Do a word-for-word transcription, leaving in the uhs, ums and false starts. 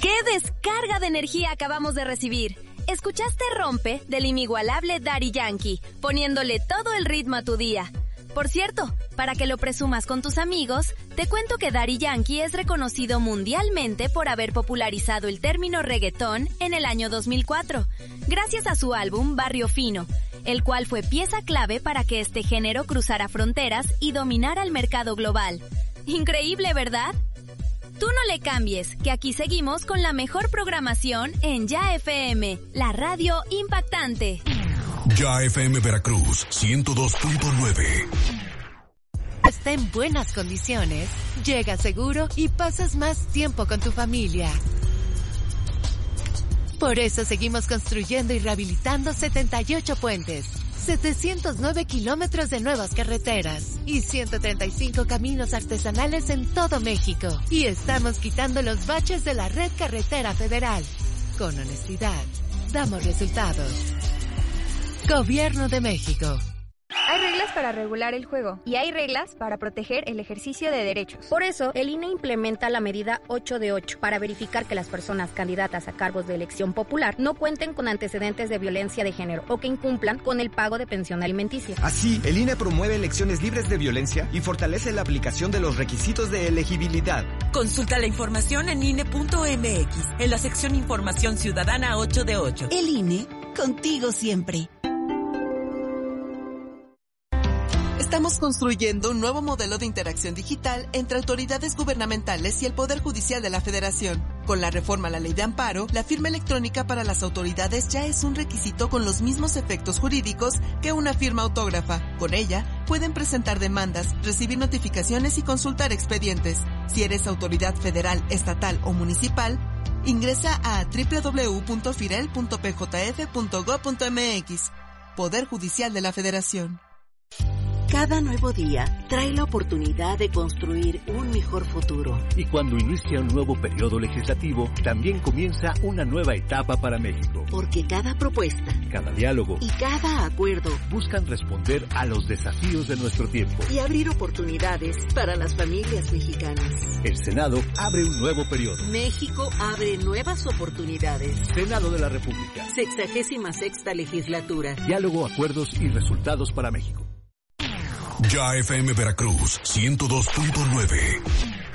¡Qué descarga de energía acabamos de recibir! Escuchaste Rompe del inigualable Daddy Yankee, poniéndole todo el ritmo a tu día. Por cierto, para que lo presumas con tus amigos, te cuento que Daddy Yankee es reconocido mundialmente por haber popularizado el término reggaetón en el año dos mil cuatro, gracias a su álbum Barrio Fino, el cual fue pieza clave para que este género cruzara fronteras y dominara el mercado global. Increíble, ¿verdad? Tú no le cambies, que aquí seguimos con la mejor programación en Ya F M, la radio impactante. Ya F M Veracruz, ciento dos punto nueve. Está en buenas condiciones, llega seguro y pasas más tiempo con tu familia. Por eso seguimos construyendo y rehabilitando setenta y ocho puentes, setecientos nueve kilómetros de nuevas carreteras y ciento treinta y cinco caminos artesanales en todo México. Y estamos quitando los baches de la red carretera federal. Con honestidad, damos resultados. Gobierno de México. Hay reglas para regular el juego y hay reglas para proteger el ejercicio de derechos. Por eso, el I N E implementa la medida ocho de ocho para verificar que las personas candidatas a cargos de elección popular no cuenten con antecedentes de violencia de género o que incumplan con el pago de pensión alimenticia. Así, el I N E promueve elecciones libres de violencia y fortalece la aplicación de los requisitos de elegibilidad. Consulta la información en I N E punto M X, en la sección Información Ciudadana ocho de ocho. El I N E, contigo siempre. Estamos construyendo un nuevo modelo de interacción digital entre autoridades gubernamentales y el Poder Judicial de la Federación. Con la reforma a la Ley de Amparo, la firma electrónica para las autoridades ya es un requisito con los mismos efectos jurídicos que una firma autógrafa. Con ella, pueden presentar demandas, recibir notificaciones y consultar expedientes. Si eres autoridad federal, estatal o municipal, ingresa a doble u doble u doble u punto firel punto p j f punto gob punto m x. Poder Judicial de la Federación. Cada nuevo día trae la oportunidad de construir un mejor futuro. Y cuando inicia un nuevo periodo legislativo, también comienza una nueva etapa para México. Porque cada propuesta, cada diálogo y cada acuerdo buscan responder a los desafíos de nuestro tiempo y abrir oportunidades para las familias mexicanas. El Senado abre un nuevo periodo. México abre nuevas oportunidades. Senado de la República. Sexagésima sexta legislatura. Diálogo, acuerdos y resultados para México. Ya F M Veracruz, ciento dos punto nueve.